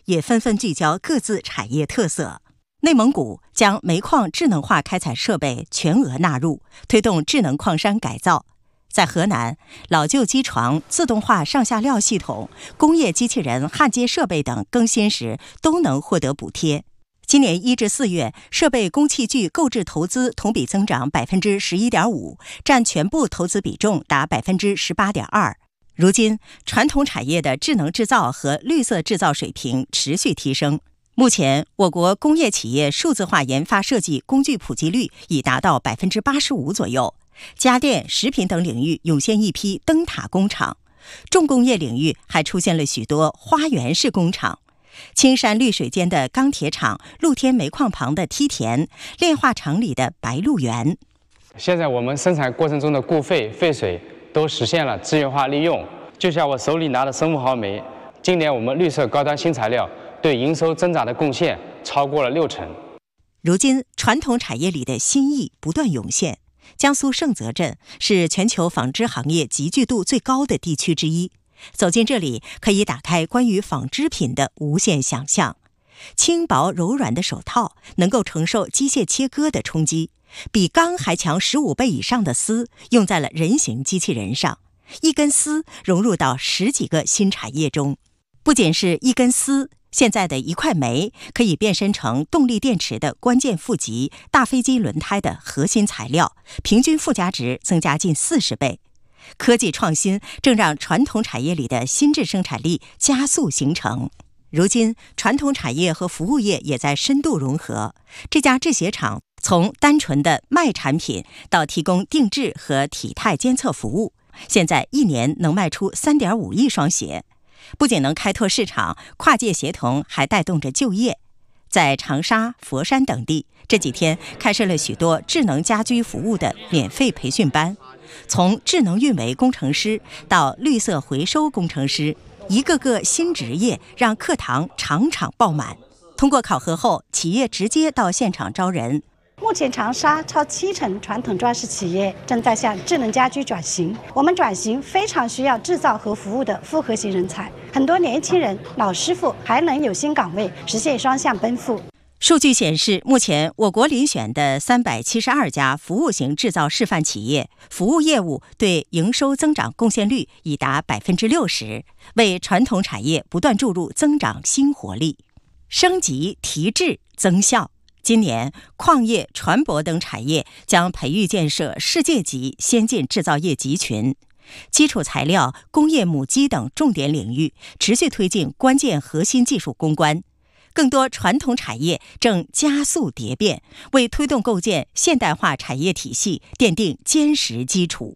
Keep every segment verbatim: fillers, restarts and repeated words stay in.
也纷纷聚焦各自产业特色。内蒙古将煤矿智能化开采设备全额纳入，推动智能矿山改造。在河南，老旧机床、自动化上下料系统、工业机器人焊接设备等更新时都能获得补贴。今年一至四月，设备工器具购置投资同比增长百分之十一点五，占全部投资比重达百分之十八点二。如今，传统产业的智能制造和绿色制造水平持续提升。目前，我国工业企业数字化研发设计工具普及率已达到百分之八十五左右。家电、食品等领域涌现一批灯塔工厂，重工业领域还出现了许多花园式工厂。青山绿水间的钢铁厂，露天煤矿旁的梯田，炼化厂里的白鹿原。 现在我们生产过程中的固废、废水都实现了资源化利用。就像我手里拿的生物毫煤，今年我们绿色高端新材料对营收增长的贡献超过了六成。 如今，传统产业里的新意不断涌现。江苏盛泽镇是全球纺织行业集聚度最高的地区之一。走进这里，可以打开关于纺织品的无限想象。轻薄柔软的手套能够承受机械切割的冲击，比钢还强十五倍以上的丝用在了人形机器人上。一根丝融入到十几个新产业中。不仅是一根丝，现在的一块煤可以变身成动力电池的关键负极、大飞机轮胎的核心材料，平均附加值增加近四十倍。科技创新正让传统产业里的新质生产力加速形成。如今，传统产业和服务业也在深度融合。这家制鞋厂从单纯的卖产品到提供定制和体态监测服务，现在一年能卖出 三点五亿双鞋。不仅能开拓市场，跨界协同还带动着就业。在长沙、佛山等地，这几天开设了许多智能家居服务的免费培训班，从智能运维工程师到绿色回收工程师，一个个新职业让课堂场场爆满。通过考核后，企业直接到现场招人。 目前长沙超七成传统装饰企业正在向智能家居转型，我们转型非常需要制造和服务的复合型人才，很多年轻人、老师傅还能有新岗位，实现双向奔赴。 数据显示，目前我国遴选的三百七十二家服务型制造示范企业，服务业务对营收增长贡献率已达百分之六十，为传统产业不断注入增长新活力，升级提质增效。今年，矿业、船舶等产业将培育建设世界级先进制造业集群。基础材料、工业母机等重点领域持续推进关键核心技术攻关。更多传统产业正加速蝶变，为推动构建现代化产业体系奠定坚实基础。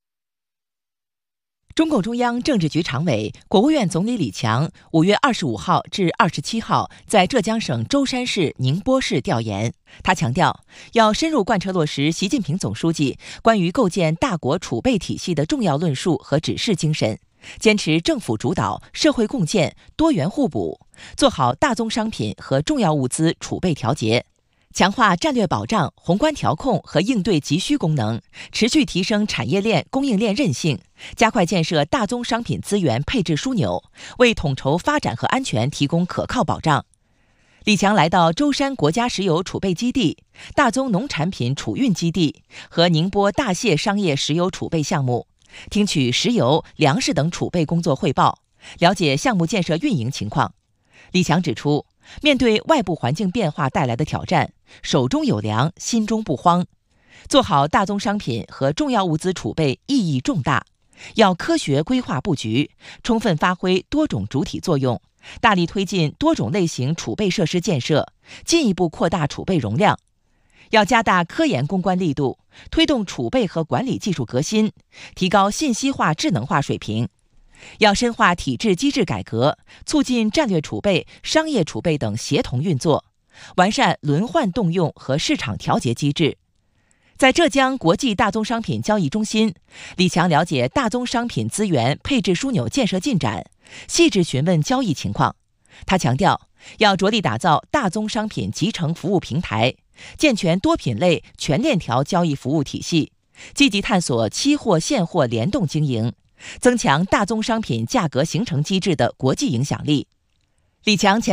中共中央政治局常委、国务院总理李强五月二十五号至二十七号在浙江省舟山市、宁波市调研。他强调，要深入贯彻落实习近平总书记关于构建大国储备体系的重要论述和指示精神，坚持政府主导、社会共建、多元互补，做好大宗商品和重要物资储备调节。强化战略保障、宏观调控和应对急需功能，持续提升产业链、供应链韧性，加快建设大宗商品资源配置枢纽，为统筹发展和安全提供可靠保障。李强来到舟山国家石油储备基地、大宗农产品储运基地和宁波大蟹商业石油储备项目，听取石油、粮食等储备工作汇报，了解项目建设运营情况。李强指出，面对外部环境变化带来的挑战，手中有粮，心中不慌。做好大宗商品和重要物资储备意义重大，要科学规划布局，充分发挥多种主体作用，大力推进多种类型储备设施建设，进一步扩大储备容量。要加大科研攻关力度，推动储备和管理技术革新，提高信息化智能化水平。要深化体制机制改革，促进战略储备、商业储备等协同运作，完善轮换动用和市场调节机制。在浙江国际大宗商品交易中心，李强了解大宗商品资源配置枢纽建设进展，细致询问交易情况。他强调，要着力打造大宗商品集成服务平台，健全多品类全链条交易服务体系，积极探索期货现货联动经营，增强大宗商品价格形成机制的国际影响力。李强前